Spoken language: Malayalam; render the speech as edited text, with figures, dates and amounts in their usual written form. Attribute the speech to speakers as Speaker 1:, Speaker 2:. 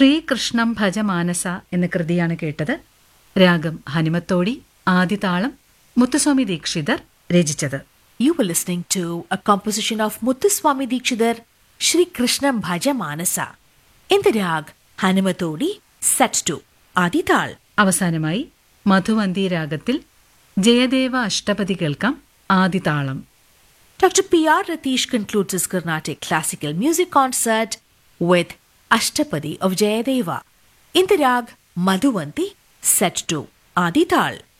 Speaker 1: ശ്രീകൃഷ്ണം ഭജമാനസ എന്ന കൃതിയാണ് കേട്ടത്. രാഗം ഹനുമത്തോടി, ആദിതാളം മുത്തുസ്വാമി ദീക്ഷിതർ രചിച്ചത്.
Speaker 2: You were listening to a composition of Muthuswami Dikshidhar, Shri Krishnam Bhaja Manasa, in the rag Hanumatodi, set to Adital.
Speaker 1: അവസാനമായി മധുവന്തി രാഗത്തിൽ ജയദേവ അഷ്ടപതി കേൾക്കാം, ആദിതാളം.
Speaker 2: Dr. P.R. Ratish concludes his Carnatic classical music concert with Ashtapadi of Jayadeva in the rag Madhuvanti, set to Adital.